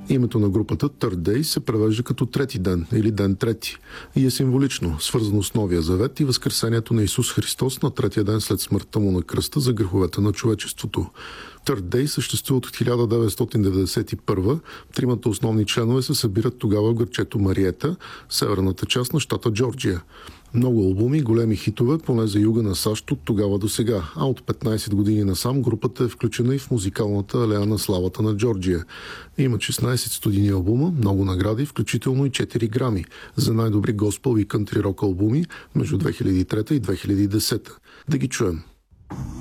Името на групата Third Day се превежда като трети ден или ден трети и е символично, свързано с Новия завет и възкресението на Исус Христос на третия ден след смъртта му на кръста за греховете на човечеството. Third Day съществува от 1991. Тримата основни членове се събират тогава в градчето Мариета, северната част на щата Джорджия. Много албуми, големи хитове, поне за юга на САЩ от тогава до сега, а от 15 години насам групата е включена и в музикалната алея на славата на Джорджия. Има 16 студийни албума, много награди, включително и 4 грами за най-добри госпел и кънтри рок албуми между 2003 и 2010. Да ги чуем.